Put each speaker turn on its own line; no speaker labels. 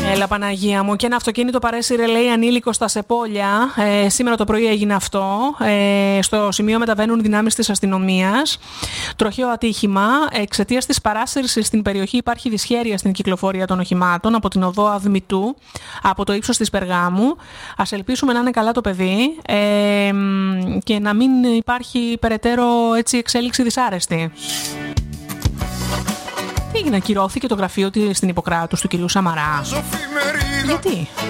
Έλα Παναγία μου. Και ένα αυτοκίνητο παρέσυρε, λέει, ανήλικο στα Σεπόλια. Σήμερα το πρωί έγινε αυτό. Στο σημείο μεταβαίνουν δυνάμεις της αστυνομίας. Τροχαίο ατύχημα. Εξαιτίας της παράσυρσης στην περιοχή υπάρχει δυσχέρεια στην κυκλοφορία των οχημάτων από την οδό Αδμητού, από το ύψος της Περγάμου. Ας ελπίσουμε να είναι καλά το παιδί και να μην υπάρχει περαιτέρω έτσι εξέλιξη δυσάρεστη. Τι έγινε, ακυρώθηκε το γραφείο στην Ιπποκράτους του κυρίου Σαμαρά? Γιατί?